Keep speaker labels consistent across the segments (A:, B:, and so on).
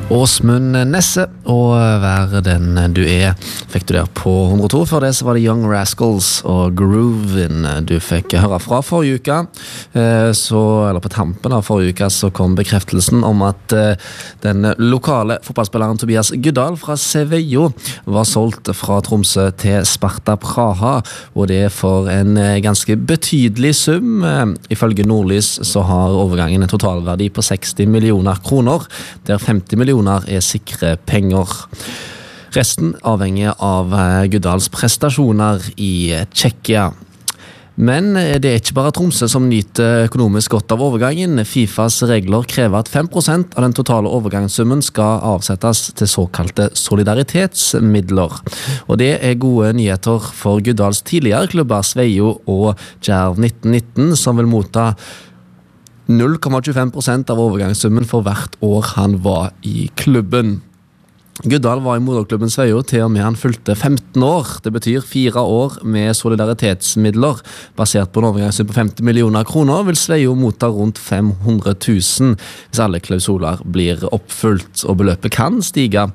A: Åsmund Nesse, og Vær den du fikk du der på 102. Før det så var det Young Rascals og Groovin du fikk høre fra forrige uke. Eller på tampen av forrige uke så kom bekreftelsen om at den lokale fotballspilleren Tobias Guddal fra Sevejo var solgt fra Tromsø til Sparta Praha, og det for en ganske betydelig sum. Ifølge Nordlys så har overgangen en totalverdi på 60 millioner kroner, der 50 millioner sikre penger. Resten avhenger av Guddals prestasjoner i Tsjekkia. Men det ikke bare Tromsø som nyter økonomisk godt av overgangen. FIFAs regler krever at 5% av den totale overgangssummen skal avsettes til såkalte solidaritetsmidler. Og det gode nyheter for Guddals tidligere klubber Sveio og Djerv 1919, som vil motta 0,25% av overgangssummen for hvert år han var i klubben. Guddal var i moderklubben Sveio til og med han fylte 15 år. Det betyr 4 år med solidaritetsmidler. Basert på en overgangssum på 50 millioner kroner vil Sveio motta rundt 500 000 hvis alle klausuler blir oppfylt, og beløpet kan stige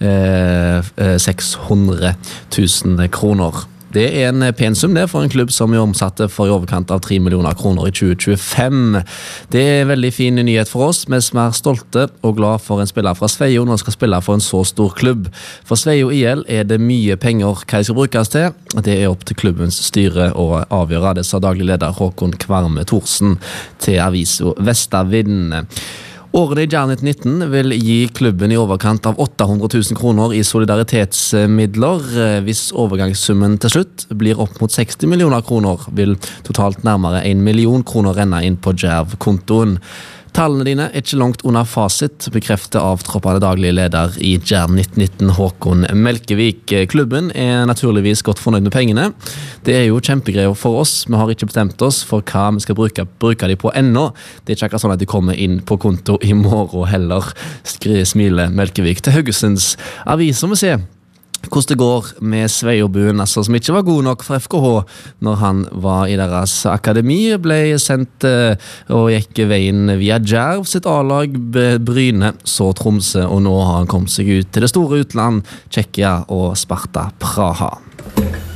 A: 600 000 kroner. Det en pen sum det for en klubb som omsatte for i overkant av 3 millioner kroner i 2025. Det veldig fin nyhet for oss. Vi er stolte og glad for en spiller fra Sveio når han skal spille for en så stor klubb. For Sveio IL det mye penger hva de skal brukes til. Det opp til klubbens styre å avgjøre. Det sa daglig leder Håkon Kvarme Thorsen til Aviso Vestavind. Årene i Djerv 1919 vil gi klubben i overkant av 800 000 kroner i solidaritetsmidler. Hvis overgangssummen til slutt blir opp mot 60 millioner kroner, vil totalt nærmere 1 million kroner renne inn på Djerv-kontoen. Tallene dine ikke langt under fasit, bekrefter avtroppende daglig leder i Djerv 1919 Håkon Melkevik. Klubben naturligvis godt fornøyd med pengene. Det jo kjempegreier for oss. Vi har ikke bestemt oss for hva vi skal bruke de på ennå. Det ikke akkurat sånn at de kommer inn på konto i morgen heller, smiler Melkevik til Haugesunds Avis. Som vi ser hvordan det går med Sveiobuen, som ikke var god nok for FKH når han var i deres akademi, ble sendt og gikk veien via Djerv sitt A-lag, Bryne, så Tromsø, og nå har han kommet seg ut til det store utland, Tsjekkia og Sparta Praha.